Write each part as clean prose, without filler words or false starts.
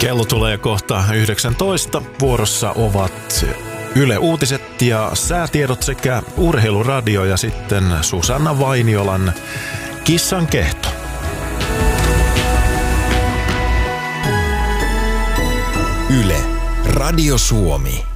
Kello tulee kohta 19. Vuorossa ovat Yle Uutiset ja säätiedot sekä Urheiluradio ja sitten Susanna Vainiolan Kissan kehto. Yle, Radio Suomi.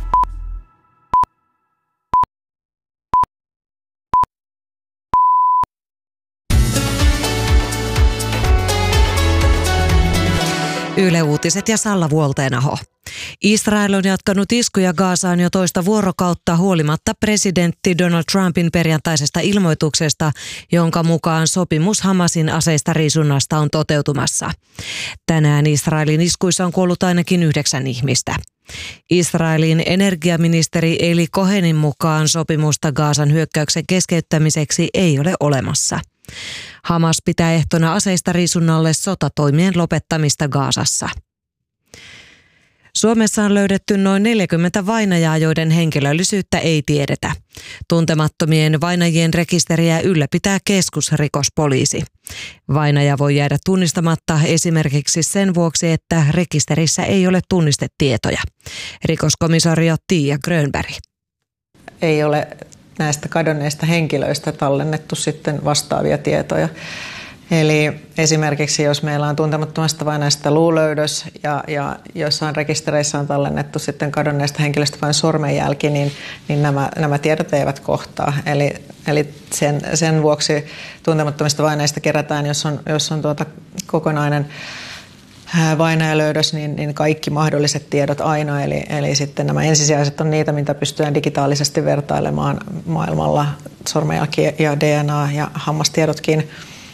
Yle Uutiset ja Salla Vuolteenaho. Israel on jatkanut iskuja Gazaan jo toista vuorokautta huolimatta presidentti Donald Trumpin perjantaisesta ilmoituksesta, jonka mukaan sopimus Hamasin aseista riisunnasta on toteutumassa. Tänään Israelin iskuissa on kuollut ainakin 9 ihmistä. Israelin energiaministeri Eli Cohenin mukaan sopimusta Gazan hyökkäyksen keskeyttämiseksi ei ole olemassa. Hamas pitää ehtona aseista riisunnalle sotatoimien lopettamista Gazassa. Suomessa on löydetty noin 40 vainajaa, joiden henkilöllisyyttä ei tiedetä. Tuntemattomien vainajien rekisteriä ylläpitää keskusrikospoliisi. Vainaja voi jäädä tunnistamatta esimerkiksi sen vuoksi, että rekisterissä ei ole tunnistetietoja. Rikoskomisario Tiia Grönberg. Ei ole näistä kadonneista henkilöistä tallennettu sitten vastaavia tietoja. Eli esimerkiksi jos meillä on tuntemattomasta vainajasta luulöydös ja jossain rekistereissä on tallennettu sitten kadonneesta henkilöstä vain sormenjälki, niin nämä tiedot eivät kohtaa. Eli sen vuoksi tuntemattomista vainajista kerätään, jos on kokonainen vainajalöydös, niin kaikki mahdolliset tiedot aina. Eli sitten nämä ensisijaiset on niitä, mitä pystytään digitaalisesti vertailemaan maailmalla, sormenjälki ja DNA ja hammastiedotkin.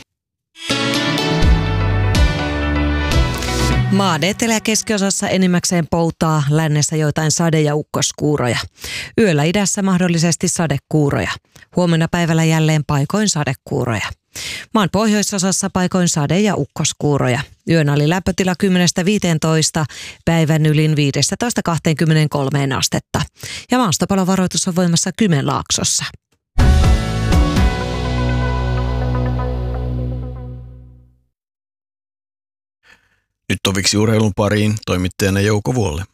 Maan etelä- ja keskiosassa enimmäkseen poutaa, lännessä joitain sade- ja ukkoskuuroja. Yöllä idässä mahdollisesti sadekuuroja. Huomenna päivällä jälleen paikoin sadekuuroja. Maan pohjoisosassa paikoin sade- ja ukkoskuuroja. Yön oli lämpötila 10–15, päivän ylin 15–23 astetta. Ja maastopalovaroitus on voimassa Kymenlaaksossa. Nyt toviksi urheilun pariin toimittajana Jouko Vuolle.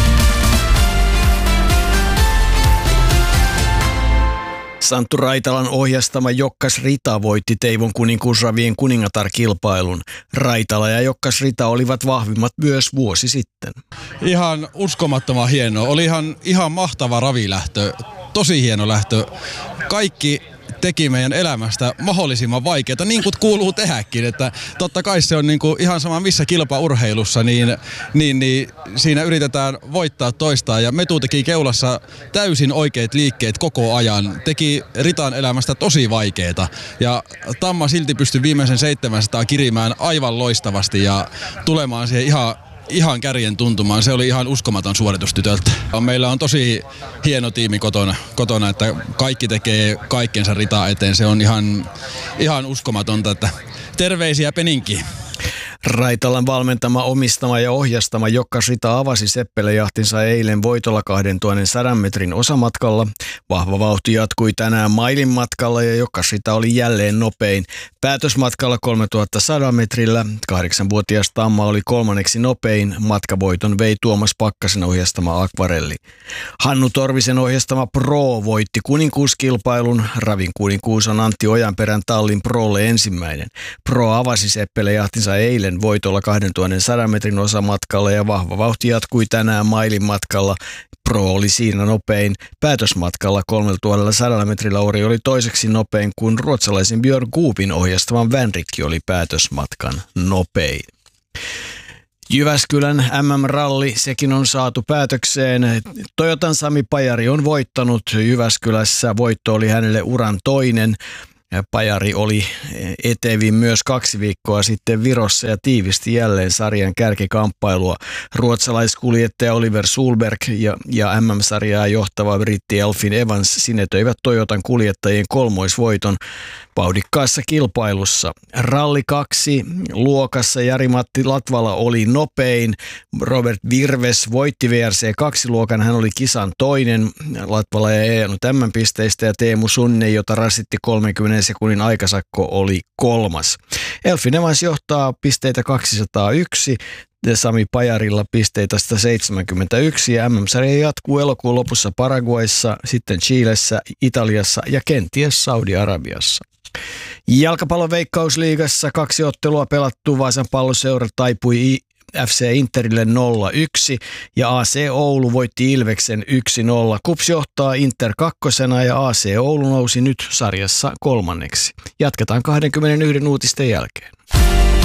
Santtu Raitalan ohjastama Jokkas Rita voitti Teivon kuninkuusravien kuningatar-kilpailun. Raitala ja Jokkas Rita olivat vahvimmat myös vuosi sitten. Ihan uskomattoman hienoa. Oli ihan mahtava ravilähtö. Tosi hieno lähtö. Kaikki teki meidän elämästä mahdollisimman vaikeaa, niin kuin kuuluu tehdäkin. Että totta kai se on niin kuin ihan sama missä kilpaurheilussa, niin siinä yritetään voittaa toistaan. Ja Metu teki keulassa täysin oikeat liikkeet koko ajan. Teki Ritan elämästä tosi vaikeaa. Ja Tamma silti pystyi viimeisen 700 kirimään aivan loistavasti ja tulemaan siihen ihan kärjen tuntumaan. Se oli ihan uskomaton suoritus tytöltä. Meillä on tosi hieno tiimi kotona, että kaikki tekee kaikkensa Ritaa eteen. Se on ihan uskomatonta, että terveisiä Peninkiin. Raitalan valmentama, omistama ja ohjastama Jokkas Rita avasi Seppele-jahtinsa eilen voitolla 2100 metrin osamatkalla. Vahva vauhti jatkui tänään mailin matkalla ja Jokkas Rita oli jälleen nopein. Päätösmatkalla 3100 metrillä 8-vuotias Tamma oli kolmanneksi nopein. Matkavoiton vei Tuomas Pakkasen ohjastama Akvarelli. Hannu Torvisen ohjastama Pro voitti kuninkuuskilpailun. Ravin kuninkuus on Antti Ojanperän tallin Prolle ensimmäinen. Pro avasi Seppele-jahtinsa eilen voitolla 2100 metrin osamatkalla ja vahva vauhti jatkui tänään mailin matkalla. Pro oli siinä nopein. Päätösmatkalla 3100 metrillä Ori oli toiseksi nopein, kun ruotsalaisen Björn Goopin ohjastavan Vänrikki oli päätösmatkan nopein. Jyväskylän MM-ralli, sekin on saatu päätökseen. Toyotan Sami Pajari on voittanut Jyväskylässä. Voitto oli hänelle uran toinen. Pajari oli etevin myös 2 viikkoa sitten Virossa ja tiivisti jälleen sarjan kärkikamppailua. Ruotsalaiskuljettaja Oliver Solberg ja MM-sarjaa johtava britti Elfyn Evans sinetöivät Toyotan kuljettajien kolmoisvoiton vauhdikkaassa kilpailussa. Ralli 2 luokassa Jari-Matti Latvala oli nopein. Robert Virves voitti VRC2-luokan, hän oli kisan toinen. Latvala ei ajanut M-pisteistä ja Teemu Sunne, jota rasitti 30 10 sekunnin aikasakko oli 3. Elfin Evans johtaa pisteitä 201, Sami Pajarilla pisteitä 171 ja MM-sarja jatkuu elokuun lopussa Paraguayssa, sitten Chilessä, Italiassa ja kenties Saudi-Arabiassa. Jalkapallon Veikkausliigassa 2 ottelua pelattu. Vaasan Palloseura taipui FC Interille 0-1 ja AC Oulu voitti Ilveksen 1-0. KuPS johtaa Inter 2 ja AC Oulu nousi nyt sarjassa 3. Jatketaan 21 uutisten jälkeen.